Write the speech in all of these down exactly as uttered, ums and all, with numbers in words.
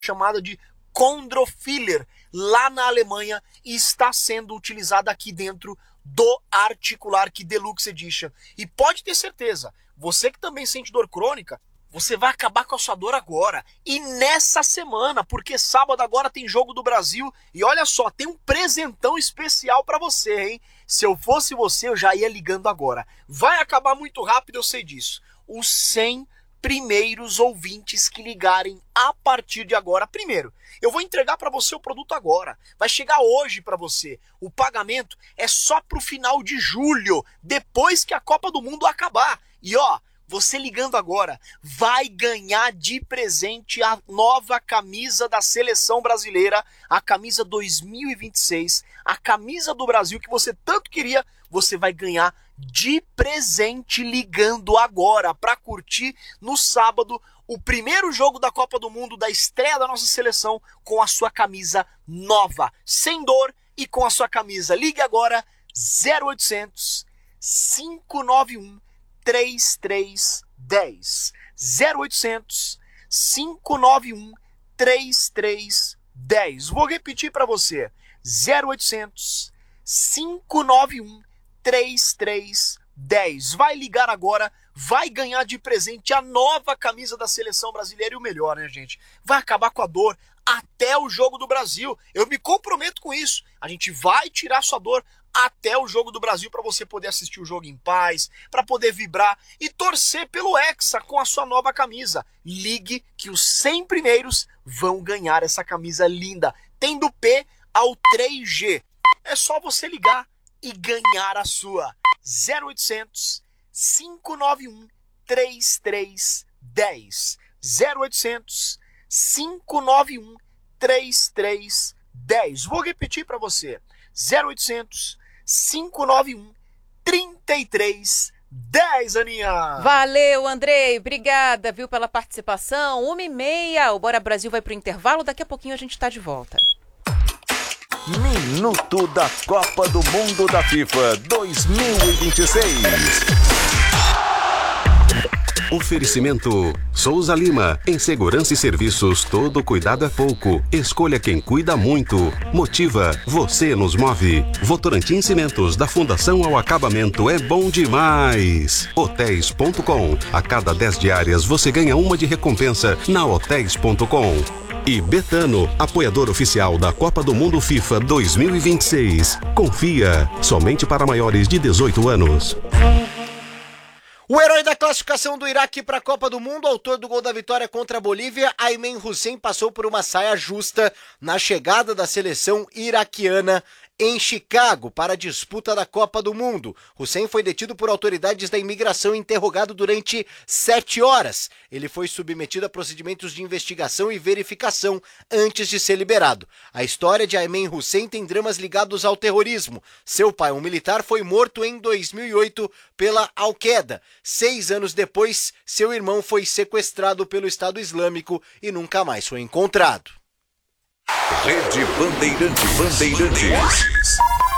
chamada de Chondrofiller, lá na Alemanha, e está sendo utilizada aqui dentro do Articular Key Deluxe Edition. E pode ter certeza, você que também sente dor crônica, você vai acabar com a sua dor agora. E nessa semana, porque sábado agora tem Jogo do Brasil. E olha só, tem um presentão especial para você, hein? Se eu fosse você, eu já ia ligando agora. Vai acabar muito rápido, eu sei disso. Os cem primeiros ouvintes que ligarem a partir de agora. Primeiro, eu vou entregar para você o produto agora. Vai chegar hoje para você. O pagamento é só pro final de julho, depois que a Copa do Mundo acabar. E ó, você ligando agora vai ganhar de presente a nova camisa da Seleção Brasileira, a camisa dois mil e vinte e seis, a camisa do Brasil que você tanto queria, você vai ganhar de presente ligando agora para curtir no sábado o primeiro jogo da Copa do Mundo, da estreia da nossa seleção, com a sua camisa nova, sem dor e com a sua camisa. Ligue agora zero oitocentos, cinco nove um, três três um zero, zero oitocentos, cinco nove um, três três um zero. Vou repetir para você, zero oitocentos, cinco nove um, três três um zero. Vai ligar agora, vai ganhar de presente a nova camisa da Seleção Brasileira. E o melhor, né, gente? Vai acabar com a dor até o Jogo do Brasil. Eu me comprometo com isso. A gente vai tirar sua dor até o Jogo do Brasil para você poder assistir o jogo em paz, para poder vibrar e torcer pelo Hexa com a sua nova camisa. Ligue que os cem primeiros vão ganhar essa camisa linda. Tem do P ao três G. É só você ligar e ganhar a sua. zero oitocentos, cinco nove um, três três um zero. zero oitocentos, cinco nove um, três três um zero. Vou repetir para você. zero oitocentos, cinco nove um, três três um zero, Aninha. Valeu, Andrei. Obrigada, viu, pela participação. Uma e meia. O Bora Brasil vai pro intervalo. Daqui a pouquinho a gente tá de volta. Minuto da Copa do Mundo da FIFA dois mil e vinte e seis. Oferecimento Souza Lima. Em segurança e serviços, todo cuidado é pouco. Escolha quem cuida muito. Motiva, você nos move. Votorantim Cimentos, da Fundação ao Acabamento, é bom demais. Hotéis ponto com. A cada dez diárias você ganha uma de recompensa na hotéis ponto com. E Betano, apoiador oficial da Copa do Mundo FIFA dois mil e vinte e seis. Confia, somente para maiores de dezoito anos. O herói da classificação do Iraque para a Copa do Mundo, autor do gol da vitória contra a Bolívia, Aymen Hussein, passou por uma saia justa na chegada da seleção iraquiana em Chicago para a disputa da Copa do Mundo. Hussein foi detido por autoridades da imigração e interrogado durante sete horas. Ele foi submetido a procedimentos de investigação e verificação antes de ser liberado. A história de Aymen Hussein tem dramas ligados ao terrorismo. Seu pai, um militar, foi morto em dois mil e oito pela Al-Qaeda. Seis anos depois, seu irmão foi sequestrado pelo Estado Islâmico e nunca mais foi encontrado. Rede Bandeirantes. Bandeirantes.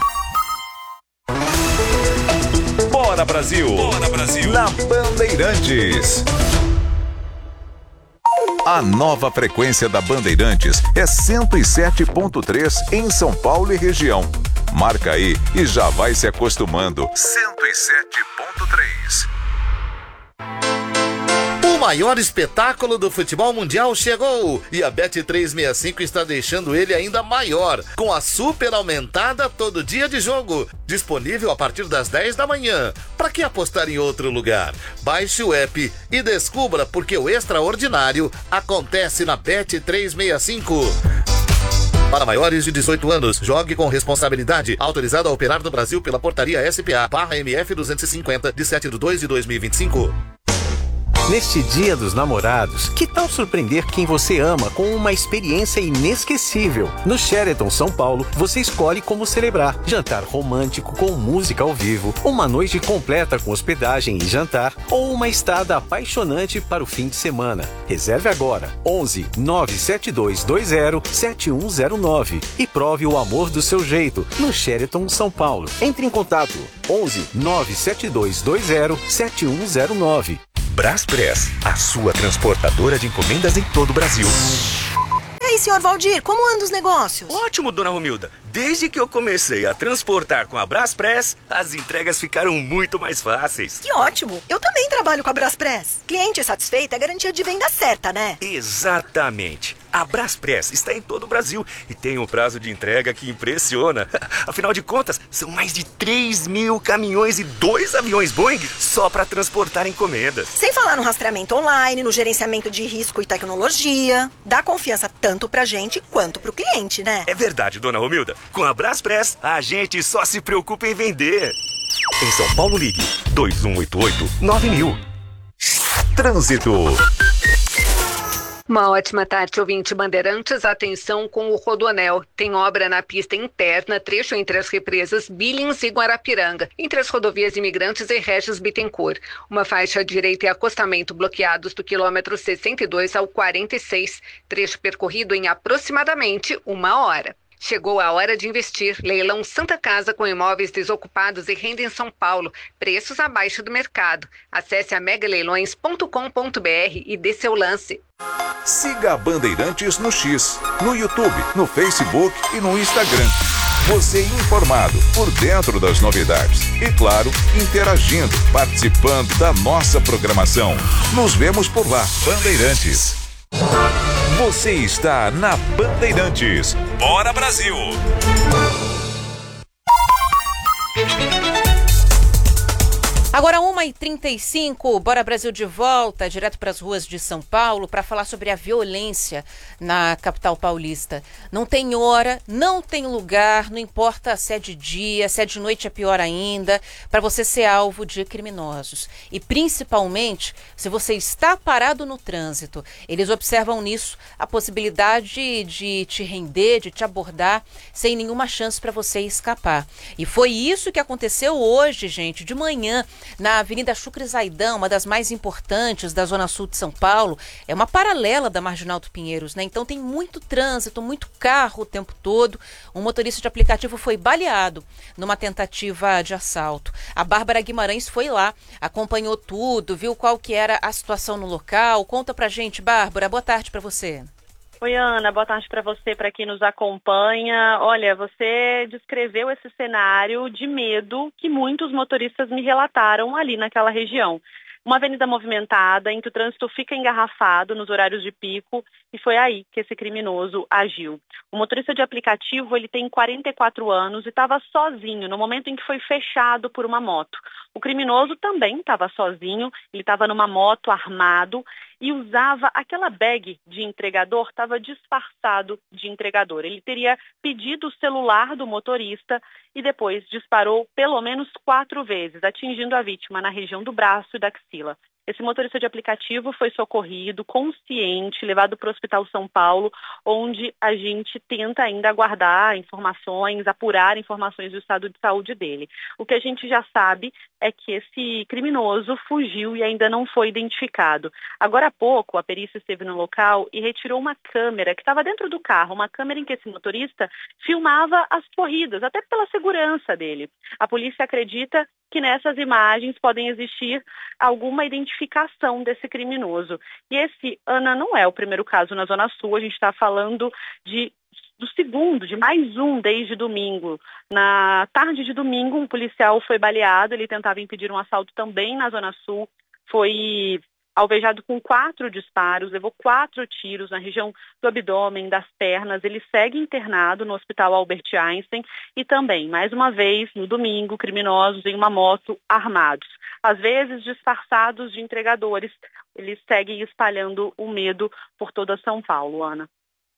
Bora Brasil. Bora Brasil. Na Bandeirantes. A nova frequência da Bandeirantes é cento e sete ponto três em São Paulo e região. Marca aí e já vai se acostumando. cento e sete ponto três. O maior espetáculo do futebol mundial chegou e a Bet trezentos e sessenta e cinco está deixando ele ainda maior, com a super aumentada todo dia de jogo, disponível a partir das dez da manhã. Para que apostar em outro lugar? Baixe o app e descubra porque o extraordinário acontece na Bet trezentos e sessenta e cinco. Para maiores de dezoito anos, jogue com responsabilidade. Autorizado a operar no Brasil pela portaria S P A barra M F duzentos e cinquenta, de sete de dois de dois mil e vinte e cinco. Neste Dia dos Namorados, que tal surpreender quem você ama com uma experiência inesquecível? No Sheraton São Paulo, você escolhe como celebrar. Jantar romântico com música ao vivo, uma noite completa com hospedagem e jantar, ou uma estada apaixonante para o fim de semana. Reserve agora, onze, nove sete dois dois zero, sete um zero nove e prove o amor do seu jeito no Sheraton São Paulo. Entre em contato, onze, nove sete dois dois zero, sete um zero nove. Braspress, a sua transportadora de encomendas em todo o Brasil. senhor Valdir, como andam os negócios? Ótimo, dona Romilda. Desde que eu comecei a transportar com a Braspress, as entregas ficaram muito mais fáceis. Que ótimo! Eu também trabalho com a Braspress. Cliente satisfeito é garantia de venda certa, né? Exatamente. A Braspress está em todo o Brasil e tem um prazo de entrega que impressiona. Afinal de contas, são mais de três mil caminhões e dois aviões Boeing só para transportar encomendas. Sem falar no rastreamento online, no gerenciamento de risco e tecnologia. Dá confiança tanto pra gente quanto pro cliente, né? É verdade, dona Romilda. Com a Braspress, a gente só se preocupa em vender. Em São Paulo, ligue dois um oito oito nove mil. Trânsito. Uma ótima tarde, ouvinte Bandeirantes. Atenção com o Rodoanel. Tem obra na pista interna, trecho entre as represas Billings e Guarapiranga, entre as rodovias Imigrantes e Regis Bittencourt. Uma faixa direita e acostamento bloqueados do quilômetro sessenta e dois ao quarenta e seis, trecho percorrido em aproximadamente uma hora. Chegou a hora de investir. Leilão Santa Casa com imóveis desocupados e renda em São Paulo. Preços abaixo do mercado. Acesse a mega leilões ponto com ponto b r e dê seu lance. Siga a Bandeirantes no X, no YouTube, no Facebook e no Instagram. Você informado, por dentro das novidades. E claro, interagindo, participando da nossa programação. Nos vemos por lá. Bandeirantes. Você está na Bandeirantes. Bora, Brasil! Agora uma e trinta e cinco, Bora Brasil de volta, direto para as ruas de São Paulo, para falar sobre a violência na capital paulista. Não tem hora, não tem lugar, não importa se é de dia, se é de noite é pior ainda, para você ser alvo de criminosos. E principalmente, se você está parado no trânsito, eles observam nisso a possibilidade de te render, de te abordar, sem nenhuma chance para você escapar. E foi isso que aconteceu hoje, gente, de manhã, na Avenida Chucre Zaidan, uma das mais importantes da Zona Sul de São Paulo. É uma paralela da Marginal do Pinheiros, né? Então tem muito trânsito, muito carro o tempo todo. Um motorista de aplicativo foi baleado numa tentativa de assalto. A Bárbara Guimarães foi lá, acompanhou tudo, viu qual que era a situação no local. Conta pra gente, Bárbara. Boa tarde pra você. Oi, Ana, boa tarde para você, para quem nos acompanha. Olha, você descreveu esse cenário de medo que muitos motoristas me relataram ali naquela região. Uma avenida movimentada, em que o trânsito fica engarrafado nos horários de pico, e foi aí que esse criminoso agiu. O motorista de aplicativo, ele tem quarenta e quatro anos e estava sozinho no momento em que foi fechado por uma moto. O criminoso também estava sozinho, ele estava numa moto armado e usava aquela bag de entregador, estava disfarçado de entregador. Ele teria pedido o celular do motorista e depois disparou pelo menos quatro vezes, atingindo a vítima na região do braço e da axila. Esse motorista de aplicativo foi socorrido, consciente, levado para o Hospital São Paulo, onde a gente tenta ainda aguardar informações, apurar informações do estado de saúde dele. O que a gente já sabe é que esse criminoso fugiu e ainda não foi identificado. Agora há pouco, a perícia esteve no local e retirou uma câmera que estava dentro do carro, uma câmera em que esse motorista filmava as corridas, até pela segurança dele. A polícia acredita que nessas imagens podem existir alguma identificação desse criminoso. E esse, Ana, não é o primeiro caso na Zona Sul, a gente está falando de, do segundo, de mais um desde domingo. Na tarde de domingo, um policial foi baleado, ele tentava impedir um assalto também na Zona Sul, foi alvejado com quatro disparos, levou quatro tiros na região do abdômen, das pernas. Ele segue internado no Hospital Albert Einstein e também, mais uma vez, no domingo, criminosos em uma moto armados. Às vezes disfarçados de entregadores, eles seguem espalhando o medo por toda São Paulo, Ana.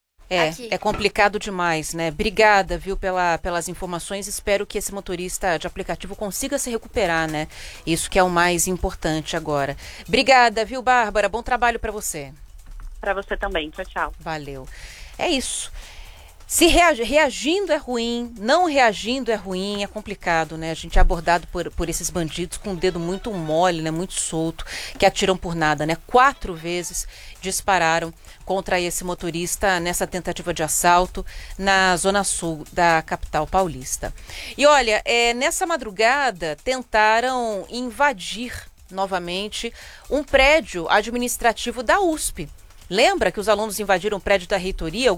É, Aqui. é complicado demais, né? Obrigada, viu, pela, pelas informações. Espero que esse motorista de aplicativo consiga se recuperar, né? Isso que é o mais importante agora. Obrigada, viu, Bárbara? Bom trabalho para você. Para você também. Tchau, tchau. Valeu. É isso. Se reagi- reagindo é ruim, não reagindo é ruim, é complicado, né? A gente é abordado por, por esses bandidos com o dedo muito mole, né? Muito solto, que atiram por nada, né? Quatro vezes dispararam contra esse motorista nessa tentativa de assalto na Zona Sul da capital paulista. E olha, é, nessa madrugada tentaram invadir novamente um prédio administrativo da U S P. Lembra que os alunos invadiram o prédio da reitoria?